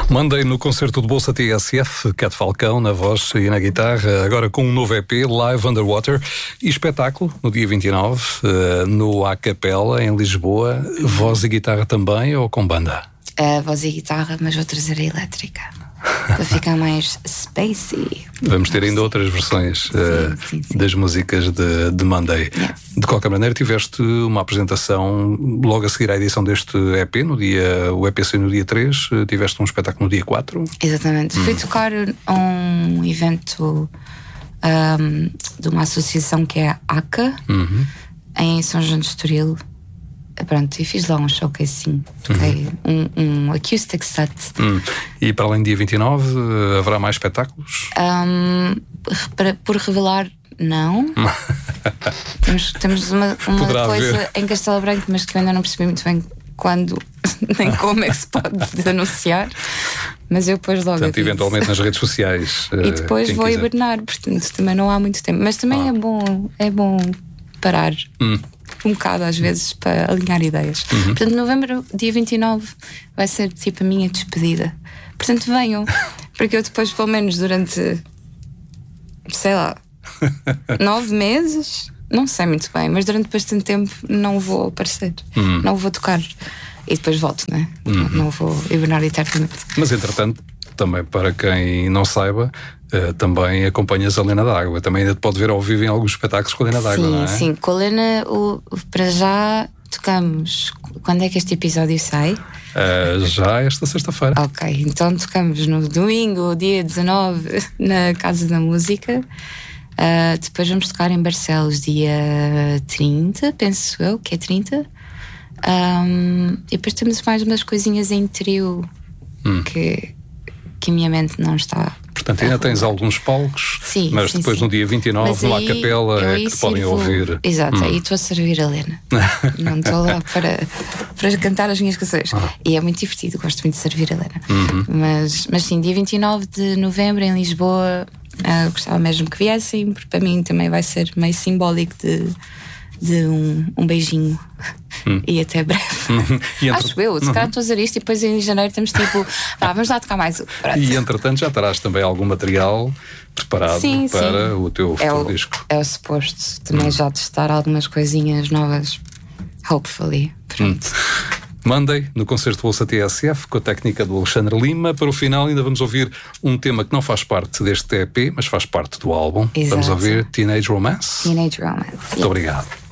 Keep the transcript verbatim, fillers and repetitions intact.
Monday no concerto de Bolsa T S F, Cat Falcão na voz e na guitarra, agora com um novo E P, Live Underwater, e espetáculo no dia vinte e nove, no A Capela, em Lisboa. Voz e guitarra também ou com banda? Uh, voz e guitarra, mas vou trazer a elétrica para ficar mais spacey. Vamos ter ainda outras versões sim, uh, sim, sim. das músicas de, de Monday. Yes. De qualquer maneira, tiveste uma apresentação logo a seguir à edição deste E P, no dia, o E P saiu no dia três, tiveste um espetáculo no dia quatro. Exatamente, hum. fui tocar um evento um, de uma associação que é a ACA, uhum. em São João de Estoril. Pronto, e fiz lá um showcase, toquei uhum. um, um acoustic set. Hum. E para além do dia vinte e nove, haverá mais espetáculos? Um, para, por revelar, não. temos, temos uma, uma coisa haver. em Castelo Branco, mas que eu ainda não percebi muito bem quando nem como é que se pode anunciar. Mas eu depois logo. Portanto, eventualmente nas redes sociais. E depois vou quiser. hibernar, portanto também não há muito tempo. Mas também ah. é bom, é bom parar. Hum. Um bocado às vezes para alinhar ideias. Uhum. Portanto, novembro, dia vinte e nove, vai ser tipo a minha despedida. Portanto, venham, porque eu depois, pelo menos durante, sei lá, nove meses, não sei muito bem, mas durante bastante tempo não vou aparecer, uhum. não vou tocar. E depois volto, não é? Uhum. Não vou hibernar eternamente. Mas entretanto, também para quem não saiba, Uh, também acompanhas a Lena D'Água. Também ainda te pode ver ao vivo em alguns espetáculos com a Lena D'Água, não é? Sim, sim. Com a Lena, o, para já tocamos. Quando é que este episódio sai? Uh, já esta sexta-feira. Ok, então tocamos no domingo, dia dezanove, na Casa da Música. Uh, depois vamos tocar em Barcelos, dia trinta, penso eu, que é trinta. Um, e depois temos mais umas coisinhas em trio hum. que, que a minha mente não está. Portanto, ainda tens alguns palcos, sim, mas sim, depois sim. no dia vinte e nove, mas no A Capela, é que te podem ouvir. Exato, hum. aí estou a servir a Lena. Não estou lá para, para cantar as minhas canções. Ah. E é muito divertido, gosto muito de servir a Lena. Uhum. Mas, mas sim, dia vinte e nove de novembro em Lisboa, uh, gostava mesmo que viessem, porque para mim também vai ser meio simbólico de, de um, um beijinho. Hum. E até breve. Hum. E entre... Acho eu, se calhar estou a dizer isto e depois em janeiro estamos tipo, ah, vamos lá tocar mais. Pronto. E entretanto já terás também algum material preparado sim, para sim. o teu é futuro o, disco. É o suposto. Também hum. já testar algumas coisinhas novas. Hopefully. Pronto. Hum. Monday, no concerto Bolsa T S F, com a técnica do Alexandre Lima. Para o final ainda vamos ouvir um tema que não faz parte deste E P, mas faz parte do álbum. Exato. Vamos ouvir Teenage Romance. Teenage Romance. Muito yes. obrigado.